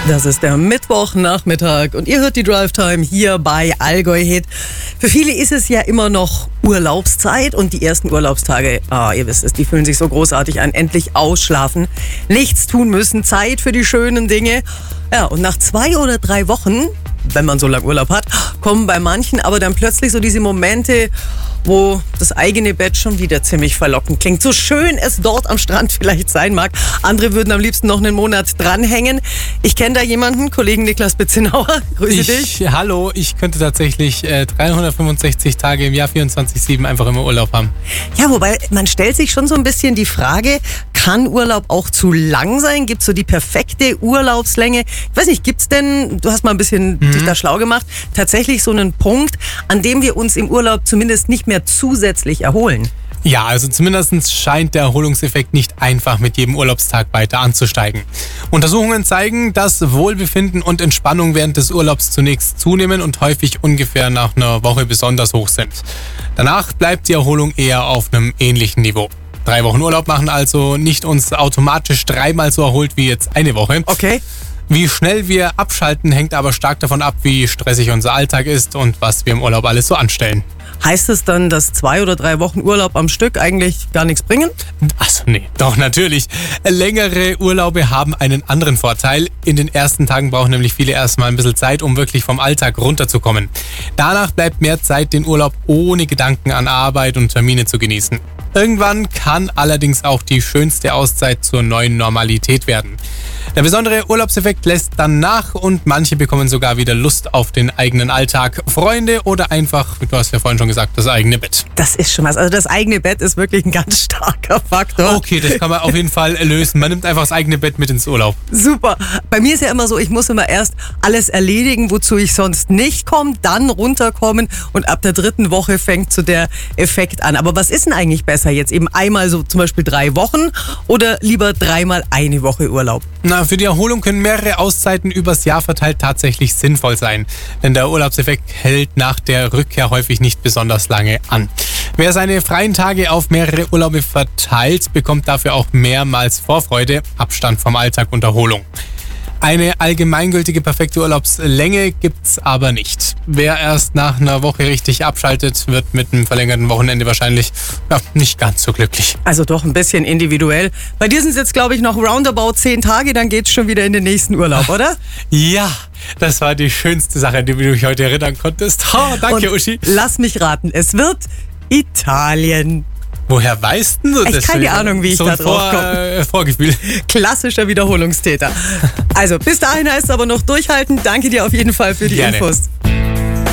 Das ist der Mittwochnachmittag und ihr hört die Drive Time hier bei Allgäu Hit. Für viele ist es ja immer noch Urlaubszeit und die ersten Urlaubstage, ihr wisst es, die fühlen sich so großartig an. Endlich ausschlafen, nichts tun müssen, Zeit für die schönen Dinge. Ja, und nach 2 oder 3 Wochen, wenn man so lange Urlaub hat, kommen bei manchen aber dann plötzlich so diese Momente, wo das eigene Bett schon wieder ziemlich verlockend klingt. So schön es dort am Strand vielleicht sein mag. Andere würden am liebsten noch einen Monat dranhängen. Ich kenne da jemanden, Kollegen Niklas Bitzenauer. Grüße dich. Hallo, ich könnte tatsächlich 365 Tage im Jahr 24/7 einfach immer Urlaub haben. Ja, wobei man stellt sich schon so ein bisschen die Frage, kann Urlaub auch zu lang sein? Gibt es so die perfekte Urlaubslänge? Ich weiß nicht, gibt es denn, du hast mal ein bisschen dich da schlau gemacht, tatsächlich so einen Punkt, an dem wir uns im Urlaub zumindest nicht mehr zusätzlich erholen? Ja, also zumindest scheint der Erholungseffekt nicht einfach mit jedem Urlaubstag weiter anzusteigen. Untersuchungen zeigen, dass Wohlbefinden und Entspannung während des Urlaubs zunächst zunehmen und häufig ungefähr nach einer Woche besonders hoch sind. Danach bleibt die Erholung eher auf einem ähnlichen Niveau. 3 Wochen Urlaub machen also nicht uns automatisch 3-mal so erholt wie jetzt eine Woche. Okay. Wie schnell wir abschalten, hängt aber stark davon ab, wie stressig unser Alltag ist und was wir im Urlaub alles so anstellen. Heißt es dann, dass 2 oder 3 Wochen Urlaub am Stück eigentlich gar nichts bringen? Achso, nee, doch natürlich. Längere Urlaube haben einen anderen Vorteil. In den ersten Tagen brauchen nämlich viele erstmal ein bisschen Zeit, um wirklich vom Alltag runterzukommen. Danach bleibt mehr Zeit, den Urlaub ohne Gedanken an Arbeit und Termine zu genießen. Irgendwann kann allerdings auch die schönste Auszeit zur neuen Normalität werden. Der besondere Urlaubseffekt lässt dann nach und manche bekommen sogar wieder Lust auf den eigenen Alltag, Freunde oder einfach, du hast ja vorhin schon gesagt, das eigene Bett. Das ist schon was. Also das eigene Bett ist wirklich ein ganz starker Faktor. Okay, das kann man auf jeden Fall lösen. Man nimmt einfach das eigene Bett mit ins Urlaub. Super. Bei mir ist ja immer so, ich muss immer erst alles erledigen, wozu ich sonst nicht komme, dann runterkommen und ab der 3. Woche fängt so der Effekt an. Aber was ist denn eigentlich besser jetzt? Eben einmal so zum Beispiel 3 Wochen oder lieber 3-mal eine Woche Urlaub? Na, für die Erholung können mehrere Auszeiten übers Jahr verteilt tatsächlich sinnvoll sein. Denn der Urlaubseffekt hält nach der Rückkehr häufig nicht besonders lange an. Wer seine freien Tage auf mehrere Urlaube verteilt, bekommt dafür auch mehrmals Vorfreude, Abstand vom Alltag und Erholung. Eine allgemeingültige perfekte Urlaubslänge gibt's aber nicht. Wer erst nach einer Woche richtig abschaltet, wird mit einem verlängerten Wochenende wahrscheinlich nicht ganz so glücklich. Also doch ein bisschen individuell. Bei dir sind es jetzt, glaube ich, noch roundabout 10 Tage, dann geht's schon wieder in den nächsten Urlaub, oder? Ja, das war die schönste Sache, an die du mich heute erinnern konntest. Danke, Und Uschi. Lass mich raten, es wird Italien. Woher weißt du das? Keine Ahnung, wie ich so da drauf komme. Vorgefühl. Klassischer Wiederholungstäter. Also bis dahin heißt es aber noch durchhalten. Danke dir auf jeden Fall für die Gerne. Infos.